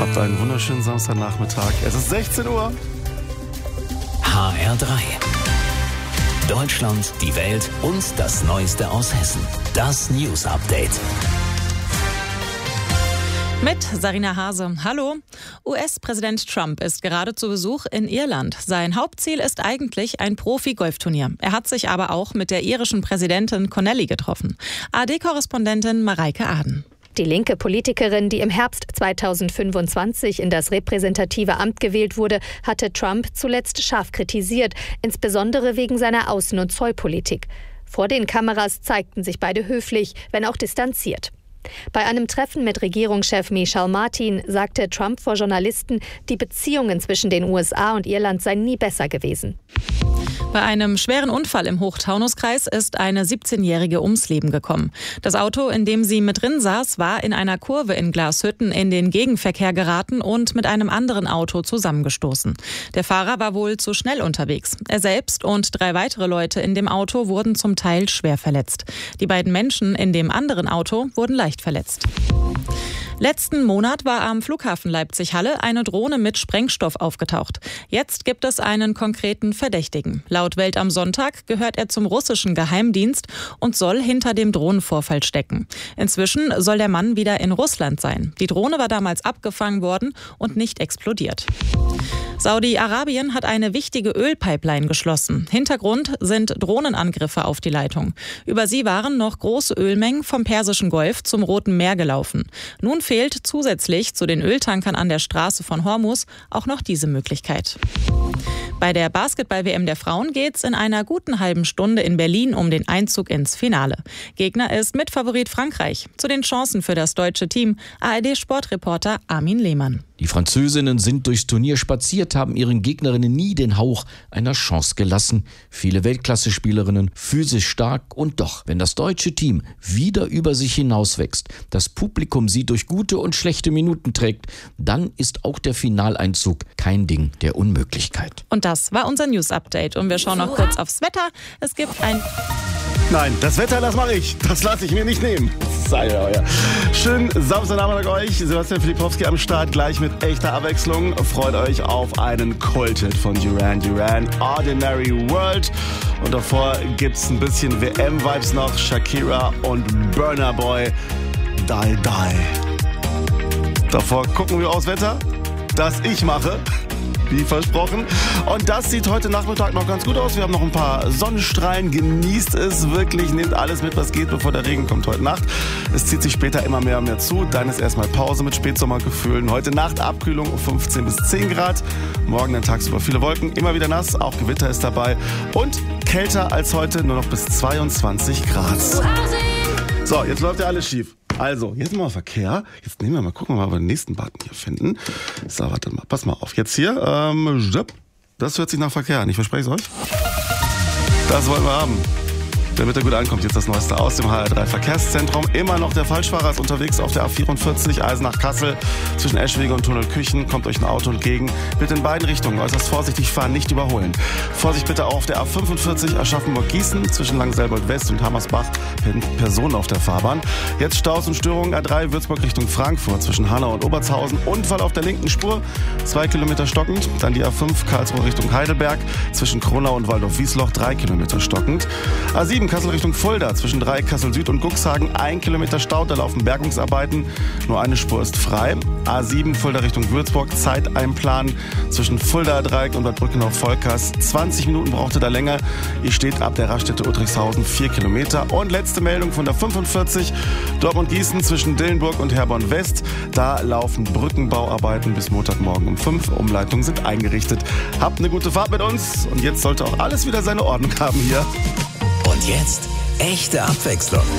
Habt einen wunderschönen Samstagnachmittag. Es ist 16 Uhr. HR3. Deutschland, die Welt und das Neueste aus Hessen. Das News Update. Mit Sarina Hase. Hallo. US-Präsident Trump ist gerade zu Besuch in Irland. Sein Hauptziel ist eigentlich ein Profi-Golfturnier. Er hat sich aber auch mit der irischen Präsidentin Connelly getroffen. ARD-Korrespondentin Mareike Aden. Die linke Politikerin, die im Herbst 2025 in das repräsentative Amt gewählt wurde, hatte Trump zuletzt scharf kritisiert, insbesondere wegen seiner Außen- und Zollpolitik. Vor den Kameras zeigten sich beide höflich, wenn auch distanziert. Bei einem Treffen mit Regierungschef Michel Martin sagte Trump vor Journalisten, die Beziehungen zwischen den USA und Irland seien nie besser gewesen. Bei einem schweren Unfall im Hochtaunuskreis ist eine 17-Jährige ums Leben gekommen. Das Auto, in dem sie mit drin saß, war in einer Kurve in Glashütten in den Gegenverkehr geraten und mit einem anderen Auto zusammengestoßen. Der Fahrer war wohl zu schnell unterwegs. Er selbst und 3 weitere Leute in dem Auto wurden zum Teil schwer verletzt. Die beiden Menschen in dem anderen Auto wurden leicht verletzt. Letzten Monat war am Flughafen Leipzig-Halle eine Drohne mit Sprengstoff aufgetaucht. Jetzt gibt es einen konkreten Verdächtigen. Laut Welt am Sonntag gehört er zum russischen Geheimdienst und soll hinter dem Drohnenvorfall stecken. Inzwischen soll der Mann wieder in Russland sein. Die Drohne war damals abgefangen worden und nicht explodiert. Saudi-Arabien hat eine wichtige Ölpipeline geschlossen. Hintergrund sind Drohnenangriffe auf die Leitung. Über sie waren noch große Ölmengen vom Persischen Golf zum Roten Meer gelaufen. Nun fehlt zusätzlich zu den Öltankern an der Straße von Hormuz auch noch diese Möglichkeit. Bei der Basketball-WM der Frauen geht es in einer guten halben Stunde in Berlin um den Einzug ins Finale. Gegner ist Mitfavorit Frankreich. Zu den Chancen für das deutsche Team ARD-Sportreporter Armin Lehmann. Die Französinnen sind durchs Turnier spaziert, haben ihren Gegnerinnen nie den Hauch einer Chance gelassen. Viele Weltklasse-Spielerinnen, physisch stark und doch, wenn das deutsche Team wieder über sich hinauswächst, das Publikum sie durch gute und schlechte Minuten trägt, dann ist auch der Finaleinzug kein Ding der Unmöglichkeit. Und das war unser News-Update. Und wir schauen noch kurz aufs Wetter. Es gibt ein... Nein, das Wetter, das mache ich. Das lasse ich mir nicht nehmen. Sei euer. Schönen Samstagnachmittag euch. Sebastian Filipowski am Start, gleich mit echter Abwechslung. Freut euch auf einen Kult-Hit von Duran Duran, Ordinary World. Und davor gibt's ein bisschen WM-Vibes noch. Shakira und Burna Boy, Die Die. Davor gucken wir aufs Wetter, das ich mache. Wie versprochen. Und das sieht heute Nachmittag noch ganz gut aus. Wir haben noch ein paar Sonnenstrahlen. Genießt es wirklich. Nehmt alles mit, was geht, bevor der Regen kommt heute Nacht. Es zieht sich später immer mehr und mehr zu. Dann ist erstmal Pause mit Spätsommergefühlen. Heute Nacht Abkühlung 15 bis 10 Grad. Morgen dann tagsüber viele Wolken. Immer wieder nass. Auch Gewitter ist dabei. Und kälter als heute. Nur noch bis 22 Grad. So, jetzt läuft ja alles schief. Also, jetzt mal Verkehr. Jetzt gucken wir mal, ob wir den nächsten Button hier finden. So, warte mal, pass mal auf. Jetzt hier, das hört sich nach Verkehr an. Ich verspreche es euch. Das wollen wir haben. Damit er gut ankommt, jetzt das Neueste aus dem HR3 Verkehrszentrum. Immer noch der Falschfahrer ist unterwegs auf der A44 Eisenach-Kassel. Zwischen Eschwege und Tunnelküchen kommt euch ein Auto entgegen. Bitte in beiden Richtungen äußerst vorsichtig fahren, nicht überholen. Vorsicht bitte auch auf der A45 Aschaffenburg-Gießen zwischen Langenselbold-West und Hammersbach. Personen auf der Fahrbahn. Jetzt Staus und Störungen A3 Würzburg Richtung Frankfurt zwischen Hanau und Obertshausen. Unfall auf der linken Spur, 2 Kilometer stockend. Dann die A5 Karlsruhe Richtung Heidelberg zwischen Kronau und Waldorf-Wiesloch 3 Kilometer stockend. A7 Kassel Richtung Fulda zwischen Kassel Süd und Cuxhagen 1 Kilometer Stau, da laufen Bergungsarbeiten, nur eine Spur ist frei. A7 Fulda Richtung Würzburg, Zeiteinplan zwischen Fulda Dreieck und Bad Brückenau-Volkers, 20 Minuten brauchte da länger. Ihr steht ab der Raststätte Uttrichshausen 4 Kilometer. Und letzte Meldung von der 45 Dortmund-Gießen zwischen Dillenburg und Herborn-West, da laufen Brückenbauarbeiten bis Montagmorgen um 5. Umleitungen sind eingerichtet. Habt eine gute Fahrt mit uns und jetzt sollte auch alles wieder seine Ordnung haben hier. Und jetzt echte Abwechslung.